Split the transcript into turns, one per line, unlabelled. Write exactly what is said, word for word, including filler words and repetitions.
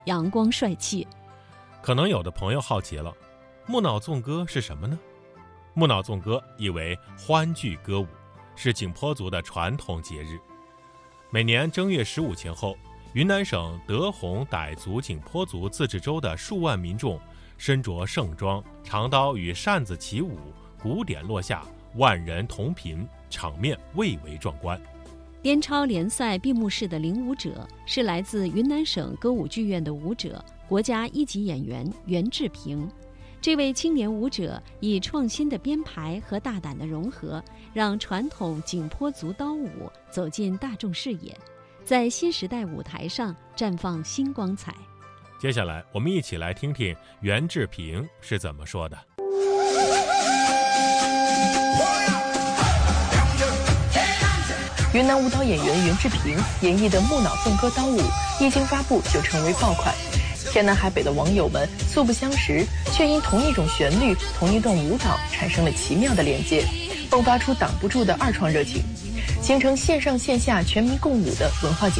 阳光帅气。
可能有的朋友好奇了，木脑纵歌是什么呢？木脑纵歌意为欢聚歌舞，是景颇族的传统节日。每年正月十五前后，云南省德宏傣族景颇族自治州的数万民众身着盛装，长刀与扇子起舞，鼓点落下，万人同频，场面蔚为壮观。
滇超联赛闭幕式的领舞者是来自云南省歌舞剧院的舞者，国家一级演员袁志平。这位青年舞者以创新的编排和大胆的融合，让传统景颇族刀舞走进大众视野，在新时代舞台上绽放新光彩。
接下来我们一起来听听袁志平是怎么说的。
云南舞蹈演员袁志平演绎的木脑纵歌刀舞一经发布就成为爆款，天南海北的网友们素不相识，却因同一种旋律、同一段舞蹈产生了奇妙的连接，迸发出挡不住的二创热情，形成线上线下全民共舞的文化景